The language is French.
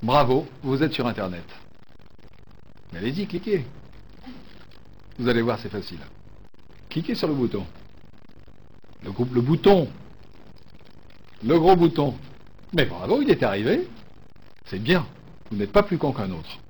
Bravo, vous êtes sur Internet. Mais allez-y, cliquez. Vous allez voir, c'est facile. Cliquez sur le bouton. Le bouton. Le gros bouton. Mais bravo, il est arrivé. C'est bien. Vous n'êtes pas plus con qu'un autre.